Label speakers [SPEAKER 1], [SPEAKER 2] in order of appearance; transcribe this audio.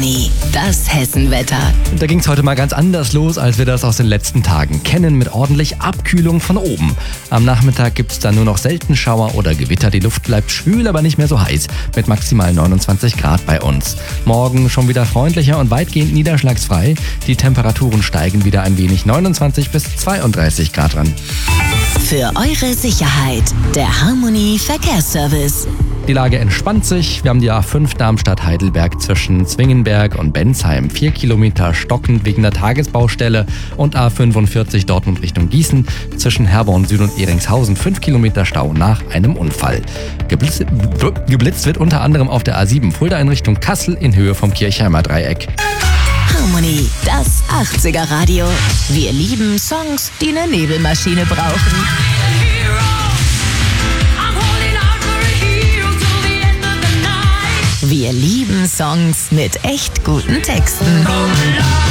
[SPEAKER 1] Das Hessenwetter.
[SPEAKER 2] Da ging es heute mal ganz anders los, als wir das aus den letzten Tagen kennen, mit ordentlich Abkühlung von oben. Am Nachmittag gibt es dann nur noch selten Schauer oder Gewitter. Die Luft bleibt schwül, aber nicht mehr so heiß, mit maximal 29 Grad bei uns. Morgen schon wieder freundlicher und weitgehend niederschlagsfrei. Die Temperaturen steigen wieder ein wenig, 29 bis 32 Grad ran.
[SPEAKER 1] Für eure Sicherheit, der Harmony Verkehrsservice.
[SPEAKER 2] Die Lage entspannt sich. Wir haben die A5 Darmstadt-Heidelberg zwischen Zwingenberg und Bensheim. 4 Kilometer stockend wegen der Tagesbaustelle. Und A45 Dortmund Richtung Gießen zwischen Herborn Süd und Ehringshausen. 5 Kilometer Stau nach einem Unfall. Geblitzt wird unter anderem auf der A7 Fulda in Richtung Kassel in Höhe vom Kirchheimer Dreieck.
[SPEAKER 1] Harmony, das 80er Radio. Wir lieben Songs, die eine Nebelmaschine brauchen. Wir lieben Songs mit echt guten Texten.